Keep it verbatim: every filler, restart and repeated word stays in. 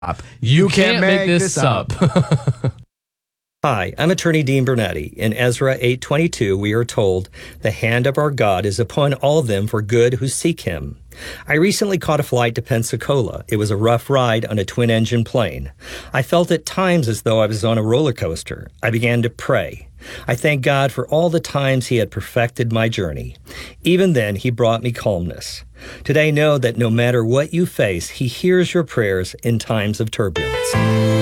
You, you can't, can't make, make this, this up. up. Hi, I'm attorney Dean Bernetti. In Ezra eight twenty-two, we are told, "The hand of our God is upon all of them for good who seek him." I recently caught a flight to Pensacola. It was a rough ride on a twin-engine plane. I felt at times as though I was on a roller coaster. I began to pray. I thank God for all the times he had perfected my journey. Even then, he brought me calmness. Today, know that no matter what you face, he hears your prayers in times of turbulence.